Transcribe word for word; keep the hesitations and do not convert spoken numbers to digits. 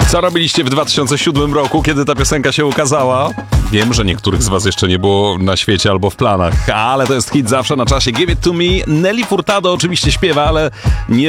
Co robiliście w dwa tysiące siódmym roku, kiedy ta piosenka się ukazała? Wiem, że niektórych z was jeszcze nie było na świecie albo w planach, ale to jest hit zawsze na czasie. Give it to me. Nelly Furtado oczywiście śpiewa, ale nie